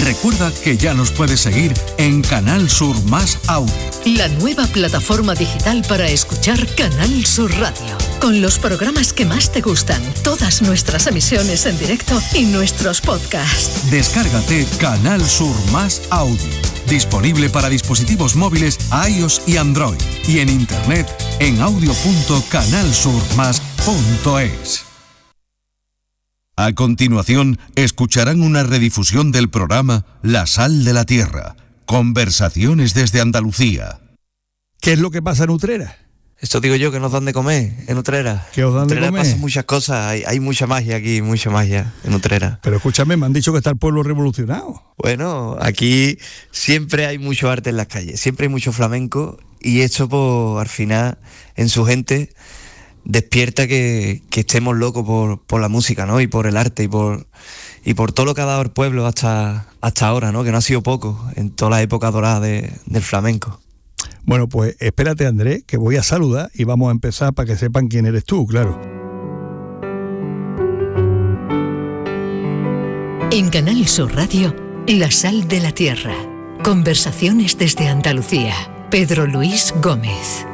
Recuerda que ya nos puedes seguir en Canal Sur Más Audio. La nueva plataforma digital para escuchar Canal Sur Radio. Con los programas que más te gustan, todas nuestras emisiones en directo y nuestros podcasts. Descárgate Canal Sur Más Audio. Disponible para dispositivos móviles iOS y Android. Y en internet en audio.canalsurmas.es. A continuación, escucharán una redifusión del programa La Sal de la Tierra. Conversaciones desde Andalucía. ¿Qué es lo que pasa en Utrera? Esto digo yo, que nos dan de comer en Utrera. ¿Qué os dan de comer? Pasan muchas cosas, hay mucha magia aquí, mucha magia en Utrera. Pero escúchame, me han dicho que está el pueblo revolucionado. Bueno, aquí siempre hay mucho arte en las calles, siempre hay mucho flamenco, y esto al final en su gente despierta que estemos locos por la música, ¿no? Y por el arte y por todo lo que ha dado el pueblo hasta ahora, ¿no? Que no ha sido poco en toda la época dorada del flamenco. Bueno, pues espérate, Andrés, que voy a saludar y vamos a empezar para que sepan quién eres tú, claro. En Canal Sur Radio, La Sal de la Tierra. Conversaciones desde Andalucía. Pedro Luis Gómez.